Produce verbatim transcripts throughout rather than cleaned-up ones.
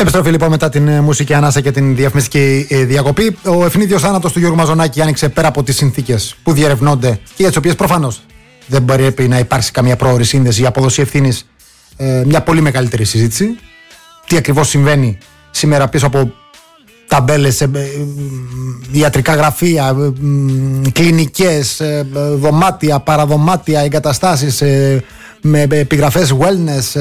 Επιστροφή λοιπόν μετά την μουσική ανάσα και την διαφημιστική διακοπή. Ο ευνίδιος θάνατος του Γιώργου Μαζονάκη άνοιξε πέρα από τις συνθήκες που διερευνώνται και για τις οποίες προφανώς δεν πρέπει να υπάρξει καμία πρόωρη σύνδεση ή αποδοσή ευθύνης, ε, μια πολύ μεγαλύτερη συζήτηση. Τι ακριβώς συμβαίνει σήμερα πίσω από ταμπέλες, ε, ε, ιατρικά γραφεία, ε, ε, κλινικές, ε, δωμάτια, παραδωμάτια, εγκαταστάσεις, ε, με επιγραφές wellness,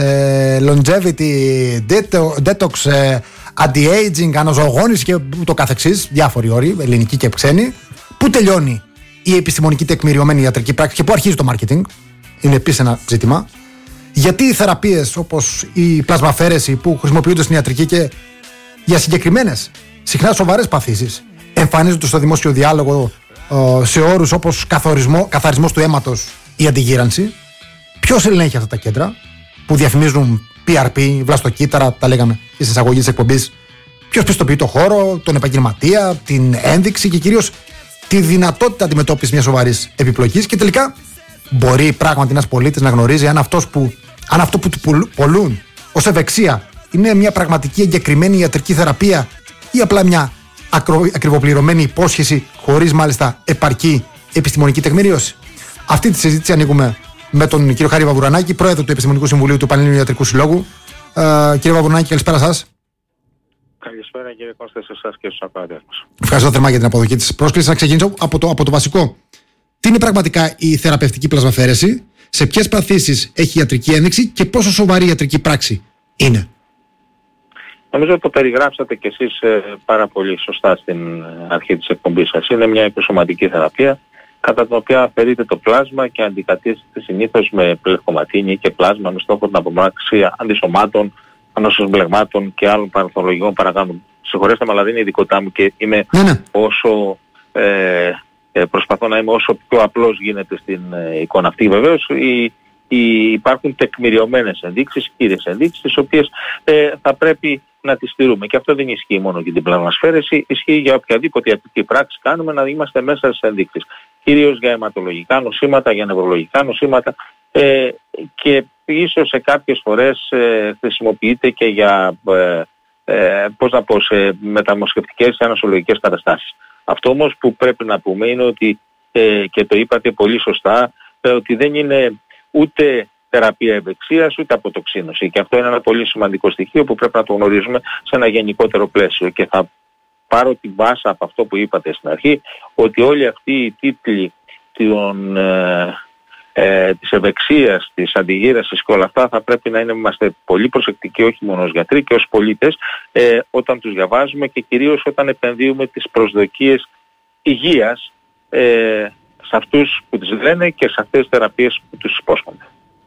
longevity, detox, anti-aging, αναζωογόνηση και ούτω καθεξής, διάφοροι όροι, ελληνικοί και ξένοι. Πού τελειώνει η επιστημονική τεκμηριωμένη ιατρική πράξη και πού αρχίζει το marketing, είναι επίσης ένα ζήτημα. Γιατί οι θεραπείες όπως η πλασμαφαίρεση που χρησιμοποιούνται στην ιατρική και για συγκεκριμένες, συχνά σοβαρές παθήσεις, εμφανίζονται στο δημόσιο διάλογο σε όρους όπως καθορισμό, καθαρισμός του αίματος ή αντιγύρανση. Ποιος ελέγχει αυτά τα κέντρα που διαφημίζουν πι αρ πι, βλαστοκύτταρα, τα λέγαμε και στην εισαγωγή της εκπομπής. Ποιος πιστοποιεί το χώρο, τον επαγγελματία, την ένδειξη και κυρίως τη δυνατότητα αντιμετώπισης μιας σοβαρής επιπλοκής. Και τελικά, μπορεί πράγματι ένας πολίτης να γνωρίζει αν, αυτός που, αν αυτό που του πουλούν ως ευεξία είναι μια πραγματική εγκεκριμένη ιατρική θεραπεία ή απλά μια ακρο, ακριβοπληρωμένη υπόσχεση χωρίς μάλιστα επαρκή επιστημονική τεκμηρίωση. Αυτή τη συζήτηση ανοίγουμε με τον κύριο Χάρη Βαβουρανάκη, πρόεδρο του Επιστημονικού Συμβουλίου του Πανελληνίου Ιατρικού Συλλόγου. Ε, κύριε Βαβουρανάκη, καλησπέρα σας. Καλησπέρα κύριε Κώστα, σε εσάς και στους ακροατές μας. Ευχαριστώ θερμά για την αποδοχή της πρόσκλησης. Να ξεκινήσω από το, από το βασικό. Τι είναι πραγματικά η θεραπευτική πλασμαφαίρεση, σε ποιες παθήσεις έχει ιατρική ένδειξη και πόσο σοβαρή ιατρική πράξη είναι? Νομίζω ότι το περιγράψατε κι εσείς ε, πάρα πολύ σωστά στην αρχή της εκπομπής σας. Είναι μια υποσωματική θεραπεία, κατά την οποία αφαιρείται το πλάσμα και αντικατίσταται συνήθως με πλευκοματίνη και πλάσμα με στόχο την απομάκρυνση αντισωμάτων, ανοσοσμπλεγμάτων και άλλων παραθολογικών παραγόντων. Συγχωρέστε με, αλλά δεν είναι η ειδικότητά μου και είμαι ναι, ναι. όσο ε, ε, προσπαθώ να είμαι όσο πιο απλός γίνεται στην ε, εικόνα αυτή. Βεβαίως η, η, υπάρχουν τεκμηριωμένες ενδείξεις, κύριες ενδείξεις, τις οποίες ε, θα πρέπει να τις στηρούμε. Και αυτό δεν ισχύει μόνο για την πλασμαφαίρεση, ισχύει για οποιαδήποτε ιατρική πράξη κάνουμε, να είμαστε μέσα στις ενδείξεις. Κυρίως για αιματολογικά νοσήματα, για νευρολογικά νοσήματα ε, και ίσως σε κάποιες φορές ε, χρησιμοποιείται και για ε, ε, πώς να πω, σε μεταμοσχευτικές ή ανοσολογικές καταστάσεις. Αυτό όμως που πρέπει να πούμε είναι ότι, ε, και το είπατε πολύ σωστά, ε, ότι δεν είναι ούτε θεραπεία ευεξίας ούτε αποτοξίνωση. Και αυτό είναι ένα πολύ σημαντικό στοιχείο που πρέπει να το γνωρίζουμε σε ένα γενικότερο πλαίσιο. Και θα πάρω την βάσα από αυτό που είπατε στην αρχή, ότι όλοι αυτοί οι τίτλοι των, ε, ε, της ευεξίας, της αντιγύρασης και όλα αυτά θα πρέπει να είναι, είμαστε πολύ προσεκτικοί, όχι μόνο ως γιατροί και ως πολίτες, ε, όταν τους διαβάζουμε και κυρίως όταν επενδύουμε τις προσδοκίες υγείας ε, σε αυτούς που τις λένε και σε αυτές τις θεραπείες που τους υπόσχονται.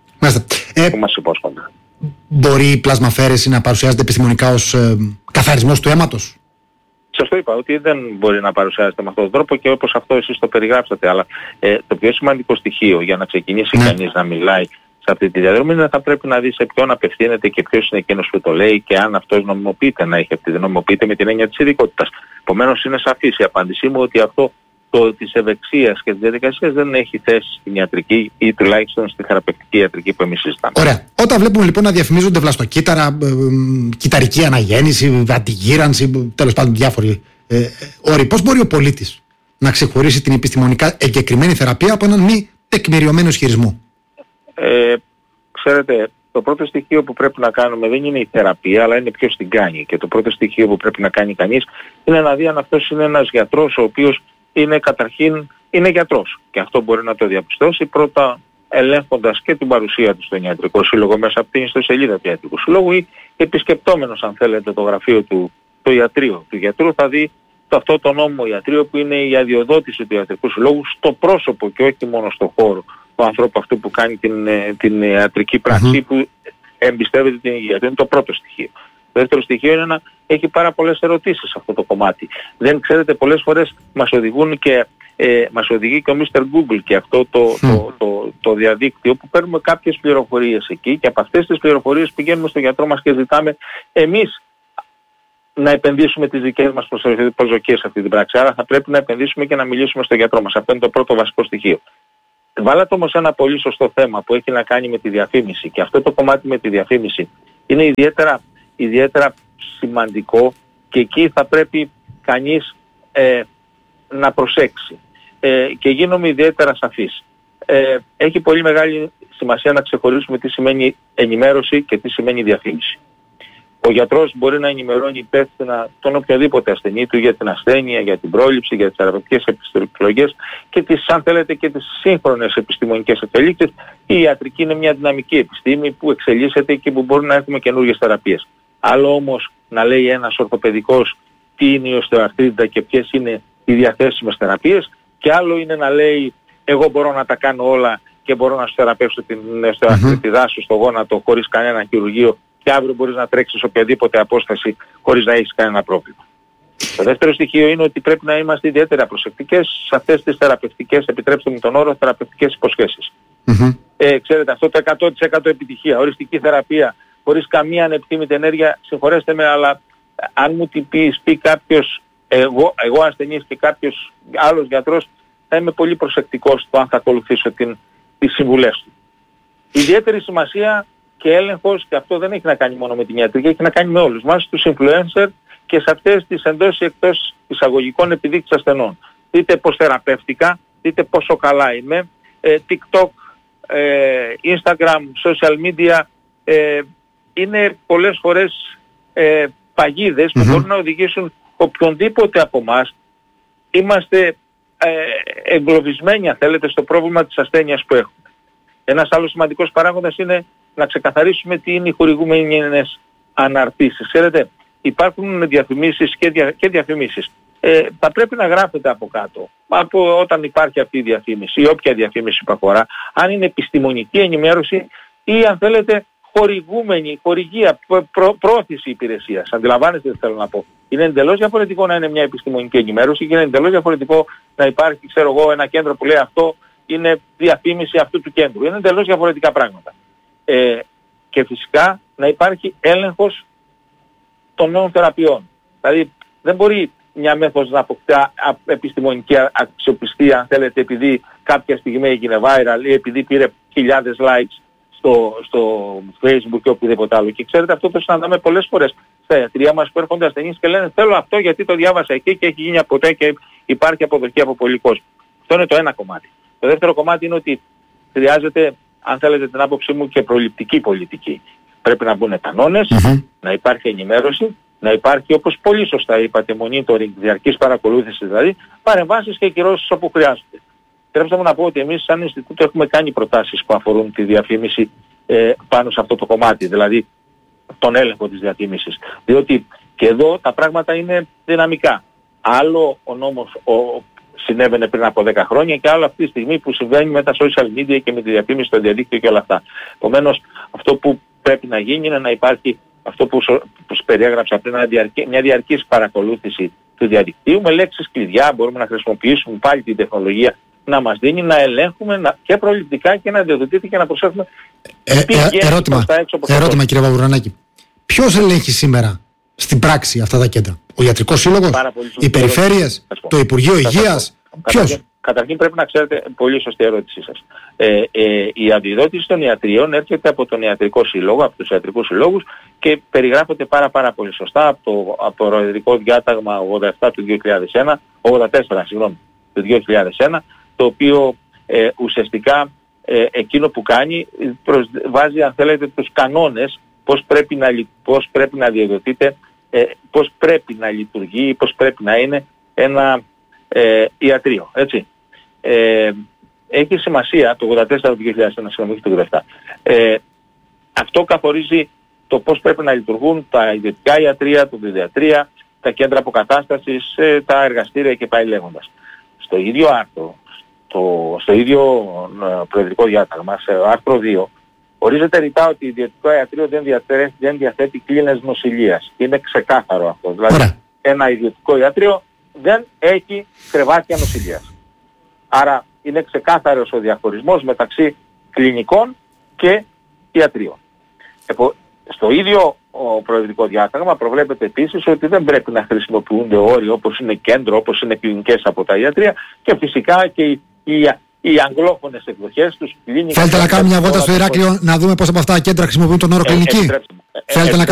Ε, που μας υπόσχονται. Μπορεί η πλασμαφαίρεση να παρουσιάζεται επιστημονικά ως ε, καθαρισμός του αίματος? Σας το είπα ότι δεν μπορεί να παρουσιάζεται με αυτόν τον τρόπο και όπως αυτό εσείς το περιγράψατε, αλλά ε, το πιο σημαντικό στοιχείο για να ξεκινήσει ναι. κανείς να μιλάει σε αυτή τη διαδρομή είναι θα πρέπει να δει σε ποιον απευθύνεται και ποιος είναι εκείνος που το λέει και αν αυτός νομιμοποιείται, να έχει αυτή τη νομιμοποιείται με την έννοια της ειδικότητας. Επομένως είναι σαφής η απάντησή μου ότι αυτό το της ευεξίας και της διαδικασίας δεν έχει θέση στην ιατρική ή τουλάχιστον στη θεραπευτική ιατρική που εμείς συζητάμε. Ωραία. Όταν βλέπουμε λοιπόν να διαφημίζονται βλαστοκύτταρα, ε, ε, κυταρική αναγέννηση, αντιγύρανση, τέλος πάντων διάφοροι ε, όροι, πώς μπορεί ο πολίτης να ξεχωρίσει την επιστημονικά εγκεκριμένη θεραπεία από έναν μη τεκμηριωμένο ισχυρισμό? Ε, ξέρετε, το πρώτο στοιχείο που πρέπει να κάνουμε δεν είναι η θεραπεία, αλλά είναι ποιος την κάνει. Και το πρώτο στοιχείο που πρέπει να κάνει κανείς είναι να δει αν αυτός είναι ένας γιατρός ο οποίος είναι καταρχήν είναι γιατρός. Και αυτό μπορεί να το διαπιστώσει πρώτα ελέγχοντας και την παρουσία του στον ιατρικό σύλλογο μέσα από την ιστοσελίδα του ιατρικού συλλόγου ή επισκεπτόμενος, αν θέλετε, το γραφείο του, το ιατρείο του γιατρού, θα δει το, αυτό το νόμιμο ιατρείο που είναι η αδειοδότηση του ιατρικού συλλόγου στο πρόσωπο και όχι μόνο στο χώρο του ανθρώπου αυτού που κάνει την, την ιατρική πράξη, mm-hmm. που εμπιστεύεται την υγεία του. Είναι το πρώτο στοιχείο. Το δεύτερο στοιχείο είναι να έχει πάρα πολλές ερωτήσεις σε αυτό το κομμάτι. Δεν ξέρετε, πολλές φορές μας οδηγούν και ε, μας οδηγεί και ο μίστερ Google και αυτό το, mm. το, το, το διαδίκτυο που παίρνουμε κάποιες πληροφορίες εκεί και από αυτές τις πληροφορίες πηγαίνουμε στον γιατρό μας και ζητάμε εμείς να επενδύσουμε τις δικές μας προσδοκίες σε αυτή την πράξη. Άρα θα πρέπει να επενδύσουμε και να μιλήσουμε στον γιατρό μας. Αυτό είναι το πρώτο βασικό στοιχείο. Βάλατε όμως ένα πολύ σωστό θέμα που έχει να κάνει με τη διαφήμιση και αυτό το κομμάτι με τη διαφήμιση είναι ιδιαίτερα, ιδιαίτερα σημαντικό και εκεί θα πρέπει κανείς ε, να προσέξει. Ε, και γίνομαι ιδιαίτερα σαφής. Ε, έχει πολύ μεγάλη σημασία να ξεχωρίσουμε τι σημαίνει ενημέρωση και τι σημαίνει διαφήμιση. Ο γιατρός μπορεί να ενημερώνει υπεύθυνα τον οποιοδήποτε ασθενή του για την ασθένεια, για την πρόληψη, για τις θεραπευτικές επιστημολογίες και τις, αν θέλετε, και τις σύγχρονες επιστημονικές εξελίξεις. Η ιατρική είναι μια δυναμική επιστήμη που εξελίσσεται και που μπορεί να έχουμε καινούργιες θεραπείες. Άλλο όμως να λέει ένας ορθοπαιδικός τι είναι η οστεοαρθρίτιδα και ποιες είναι οι διαθέσιμες θεραπείες, και άλλο είναι να λέει εγώ μπορώ να τα κάνω όλα και μπορώ να σου θεραπεύσω την οστεοαρθρίτιδά σου στο γόνατο χωρίς κανένα χειρουργείο και αύριο μπορείς να τρέξεις οποιαδήποτε απόσταση χωρίς να έχεις κανένα πρόβλημα. Το δεύτερο στοιχείο είναι ότι πρέπει να είμαστε ιδιαίτερα προσεκτικές σε αυτές τις θεραπευτικές, επιτρέψτε μου τον όρο, θεραπευτικές υποσχέσεις. Mm-hmm. Ε, ξέρετε, αυτό το εκατό τοις εκατό επιτυχία, οριστική θεραπεία, χωρίς καμία ανεπιθύμητη ενέργεια, συγχωρέστε με, αλλά αν μου την πει, πει κάποιος, εγώ, εγώ ασθενής και κάποιος άλλος γιατρός, θα είμαι πολύ προσεκτικός στο αν θα ακολουθήσω την, τις συμβουλές του. Ιδιαίτερη σημασία και έλεγχος, και αυτό δεν έχει να κάνει μόνο με την ιατρική, έχει να κάνει με όλους μας, τους influencer και σε αυτές τις εντός ή εκτός εισαγωγικών επιδείξεις ασθενών. Δείτε πως θεραπεύτηκα, δείτε πόσο καλά είμαι, ε, TikTok, ε, Instagram, social media, ε, είναι πολλές φορές ε, παγίδες που mm-hmm. μπορούν να οδηγήσουν οποιονδήποτε από εμάς. Είμαστε ε, εγκλωβισμένοι, αν θέλετε, στο πρόβλημα της ασθένειας που έχουμε. Ένας άλλος σημαντικός παράγοντας είναι να ξεκαθαρίσουμε τι είναι οι χορηγούμενες αναρτήσεις. Ξέρετε, υπάρχουν διαφημίσεις και, δια, και διαφημίσεις. Ε, θα πρέπει να γράφετε από κάτω, από όταν υπάρχει αυτή η διαφήμιση ή όποια διαφήμιση που αφορά, αν είναι επιστημονική ενημέρωση ή αν θέλετε χορηγούμενη, χορηγία, προ, πρόθεση υπηρεσίας. Αντιλαμβάνεστε τι θέλω να πω. Είναι εντελώς διαφορετικό να είναι μια επιστημονική ενημέρωση και είναι εντελώς διαφορετικό να υπάρχει, ξέρω εγώ, ένα κέντρο που λέει αυτό είναι διαφήμιση αυτού του κέντρου. Είναι εντελώς διαφορετικά πράγματα. Ε, και φυσικά να υπάρχει έλεγχος των νέων θεραπείων. Δηλαδή δεν μπορεί μια μέθοδος να αποκτά επιστημονική αξιοπιστία, αν θέλετε, επειδή κάποια στιγμή έγινε viral ή επειδή πήρε χιλιάδες likes στο, στο Facebook και οπουδήποτε άλλο. Και ξέρετε, αυτό το συναντάμε πολλές φορές στα ιατρεία μας που έρχονται ασθενείς και λένε θέλω αυτό γιατί το διάβασα εκεί και έχει γίνει από και υπάρχει αποδοχή από πολύ κόσμο. Αυτό είναι το ένα κομμάτι. Το δεύτερο κομμάτι είναι ότι χρειάζεται, αν θέλετε την άποψή μου, και προληπτική πολιτική. Πρέπει να μπουν κανόνες, mm-hmm. να υπάρχει ενημέρωση, να υπάρχει, όπως πολύ σωστά είπατε, monitoring, διαρκής παρακολούθηση δηλαδή, παρεμβάσεις και κυρώσεις όπου χρειάζονται. Πρέπει να πω ότι εμείς σαν Ινστιτούτο έχουμε κάνει προτάσεις που αφορούν τη διαφήμιση ε, πάνω σε αυτό το κομμάτι, δηλαδή τον έλεγχο της διαφήμισης. Διότι και εδώ τα πράγματα είναι δυναμικά. Άλλο ο νόμος ο, συνέβαινε πριν από δέκα χρόνια και άλλο αυτή τη στιγμή που συμβαίνει με τα social media και με τη διαφήμιση στο διαδίκτυο και όλα αυτά. Επομένως, αυτό που πρέπει να γίνει είναι να υπάρχει αυτό που, που περιέγραψα πριν, μια, διαρκή, μια διαρκής παρακολούθηση του διαδικτύου με λέξεις κλειδιά. Μπορούμε να χρησιμοποιήσουμε πάλι την τεχνολογία να μας δίνει να ελέγχουμε να, και προληπτικά και να διοδοτείται και να προσέχουμε. Ε, ε, ερώτημα, ερώτημα κύριε Παπουρανάκη. Ποιος ελέγχει σήμερα στην πράξη αυτά τα κέντρα? Ο Ιατρικός Σύλλογος, οι περιφέρειες, το Υπουργείο Υγείας, ποιος? Καταρχήν πρέπει να ξέρετε, πολύ σωστή ερώτησή σας. Ε, ε, η αντιδότηση των ιατριών έρχεται από τον Ιατρικό Σύλλογο, από τους Ιατρικούς Συλλόγους και περιγράφεται πάρα πάρα πολύ σωστά από το, από το Προεδρικό Διάταγμα ογδόντα επτά του δύο χιλιάδες ένα, ογδόντα τέσσερα συγγνώμη, του δύο χιλιάδες ένα, το οποίο ε, ουσιαστικά ε, εκείνο που κάνει προς, βάζει, αν θέλετε, τους κανόνες πώς πρέπει να, πώς πρέπει να διαδοτείται, ε, πώς πρέπει να λειτουργεί, πώς πρέπει να είναι ένα ε, ιατρείο, έτσι. Ε, έχει σημασία το ογδόντα τέσσερα του δύο χιλιάδες ένα, συγγνώμη, το ογδόντα επτά. Ε, αυτό καθορίζει το πώς πρέπει να λειτουργούν τα ιδιωτικά ιατρεία, τα παιδιατρία, τα κέντρα αποκατάστασης, ε, τα εργαστήρια και πάει λέγοντας. Στο ίδιο άρθρο, στο, στο ίδιο ε, Προεδρικό Διάταγμα, σε άρθρο δύο, ορίζεται ρητά ότι ιδιωτικό ιατρείο δεν, δεν διαθέτει κλίνες νοσηλείας. Είναι ξεκάθαρο αυτό. Δηλαδή, Ωραία. ένα ιδιωτικό ιατρείο δεν έχει κρεβάτια νοσηλείας. Άρα είναι ξεκάθαρος ο διαχωρισμός μεταξύ κλινικών και ιατρείων. Επο, στο ίδιο ο Προεδρικό Διάταγμα προβλέπεται επίσης ότι δεν πρέπει να χρησιμοποιούνται όροι όπως είναι κέντρο, όπως είναι κλινικές από τα ιατρεία και φυσικά και οι, οι, οι αγγλόφωνες εκδοχές τους. Θέλετε να κάνουμε μια βόλτα στο Ηράκλειο να δούμε πώς από αυτά τα κέντρα χρησιμοποιούν τον όρο κλινική? Ε, Θέλετε να κάνουμε